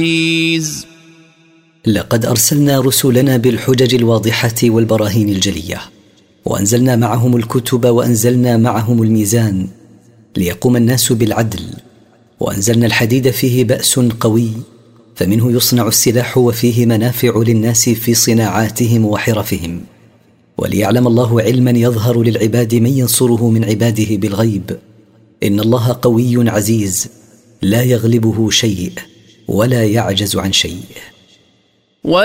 لقد أرسلنا رسلنا بالحجج الواضحة والبراهين الجلية، وأنزلنا معهم الكتب، وأنزلنا معهم الميزان ليقوم الناس بالعدل، وأنزلنا الحديد فيه بأس قوي، فمنه يصنع السلاح، وفيه منافع للناس في صناعاتهم وحرفهم، وليعلم الله علما يظهر للعباد من ينصره من عباده بالغيب. إن الله قوي عزيز لا يغلبه شيء ولا يعجز عن شيء.